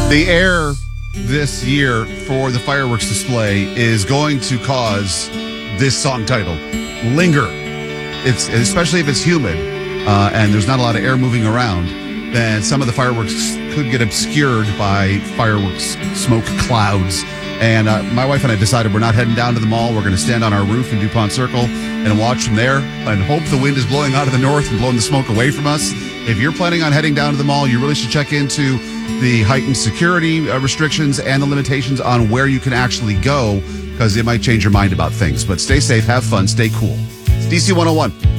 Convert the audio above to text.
The air this year for the fireworks display is going to cause this song title, Linger. It's especially if it's humid and there's not a lot of air moving around, then some of the fireworks could get obscured by fireworks smoke clouds. And my wife and I decided we're not heading down to the mall. We're going to stand on our roof in DuPont Circle and watch from there and hope the wind is blowing out of the north and blowing the smoke away from us. If you're planning on heading down to the mall, you really should check into the heightened security restrictions and the limitations on where you can actually go, because it might change your mind about things. But stay safe, have fun, stay cool. It's DC 101.